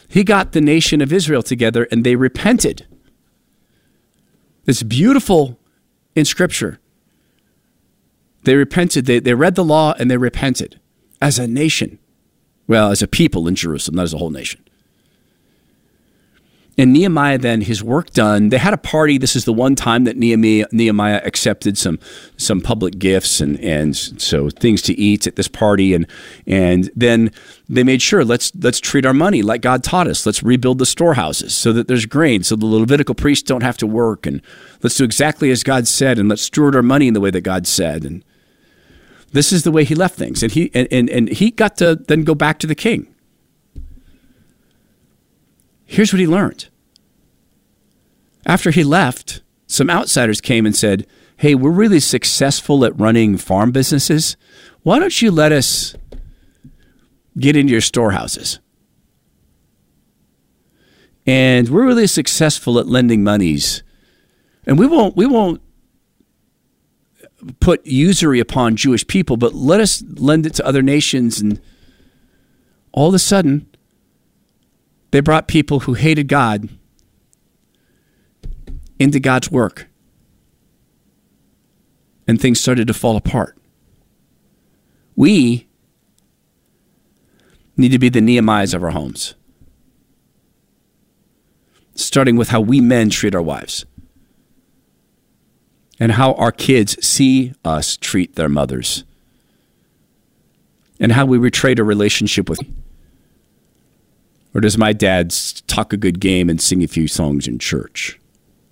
He got the nation of Israel together and they repented. It's beautiful in Scripture. They repented. They read the law and they repented as a nation. Well, as a people in Jerusalem, not as a whole nation. And Nehemiah then, his work done, they had a party. This is the one time that Nehemiah accepted some public gifts and so things to eat at this party. And then they made sure, let's treat our money like God taught us. Let's rebuild the storehouses so that there's grain, so the Levitical priests don't have to work. And let's do exactly as God said, and let's steward our money in the way that God said. And this is the way he left things. And he got to then go back to the king. Here's what he learned. After he left, some outsiders came and said, hey, we're really successful at running farm businesses. Why don't you let us get into your storehouses? And we're really successful at lending monies. And we won't put usury upon Jewish people, but let us lend it to other nations. And all of a sudden, they brought people who hated God into God's work. And things started to fall apart. We need to be the Nehemiahs of our homes. Starting with how we men treat our wives. And how our kids see us treat their mothers. And how we portray a relationship with. Or does my dad talk a good game and sing a few songs in church?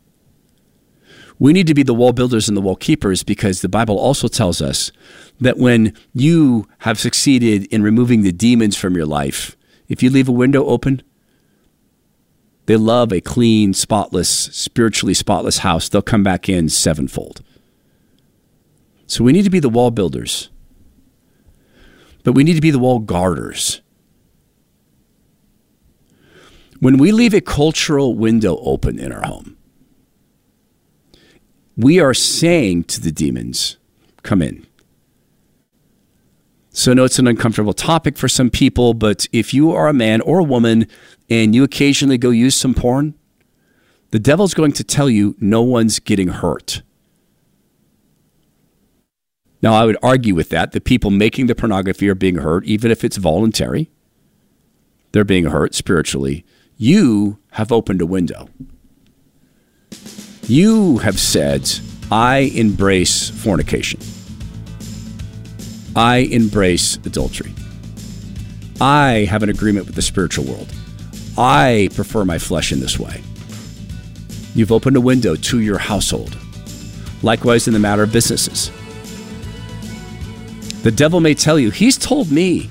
We need to be the wall builders and the wall keepers, because the Bible also tells us that when you have succeeded in removing the demons from your life, if you leave a window open, they love a clean, spotless, spiritually spotless house. They'll come back in sevenfold. So we need to be the wall builders, but we need to be the wall guarders. When we leave a cultural window open in our home, we are saying to the demons, come in. So I know it's an uncomfortable topic for some people, but if you are a man or a woman and you occasionally go use some porn, the devil's going to tell you no one's getting hurt. Now, I would argue with that. The people making the pornography are being hurt, even if it's voluntary. They're being hurt spiritually. You have opened a window. You have said, I embrace fornication. I embrace adultery. I have an agreement with the spiritual world. I prefer my flesh in this way. You've opened a window to your household. Likewise in the matter of businesses. The devil may tell you, he's told me,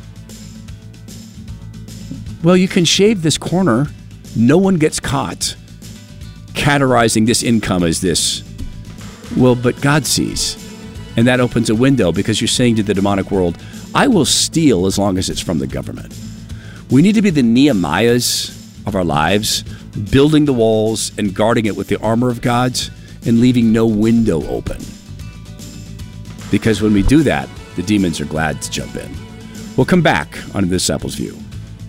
well, you can shave this corner. No one gets caught categorizing this income as this. Well, but God sees. And that opens a window, because you're saying to the demonic world, I will steal as long as it's from the government. We need to be the Nehemiahs of our lives, building the walls and guarding it with the armor of God and leaving no window open. Because when we do that, the demons are glad to jump in. We'll come back on The Disciples' View.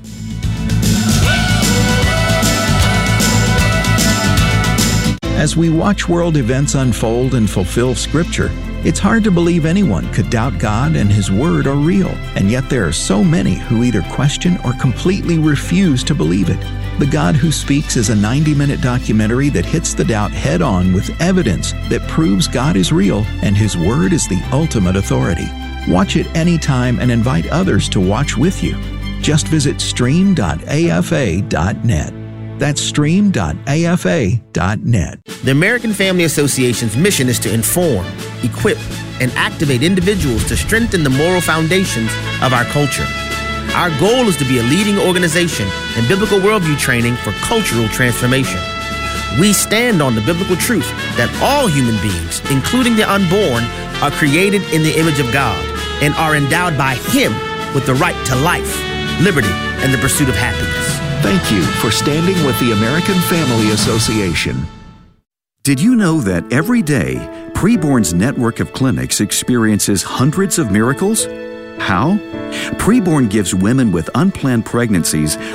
As we watch world events unfold and fulfill Scripture, it's hard to believe anyone could doubt God and His Word are real, and yet there are so many who either question or completely refuse to believe it. The God Who Speaks is a 90-minute documentary that hits the doubt head-on with evidence that proves God is real and His Word is the ultimate authority. Watch it anytime and invite others to watch with you. Just visit stream.afa.net. That's stream.afa.net. The American Family Association's mission is to inform, equip, and activate individuals to strengthen the moral foundations of our culture. Our goal is to be a leading organization in biblical worldview training for cultural transformation. We stand on the biblical truth that all human beings, including the unborn, are created in the image of God and are endowed by Him with the right to life, liberty, and the pursuit of happiness. Thank you for standing with the American Family Association. Did you know that every day, Preborn's network of clinics experiences hundreds of miracles? How? Preborn gives women with unplanned pregnancies